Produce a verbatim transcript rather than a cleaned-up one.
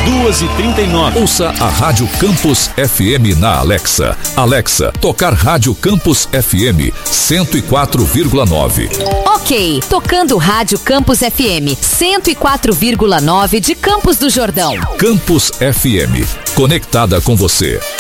duas e trinta e nove. Ouça a Rádio Campus F M na Alexa. Alexa, tocar Rádio Campus F M cento e quatro vírgula nove. Ok, tocando Rádio Campus F M cento e quatro vírgula nove de Campos do Jordão. Campus F M, conectada com você.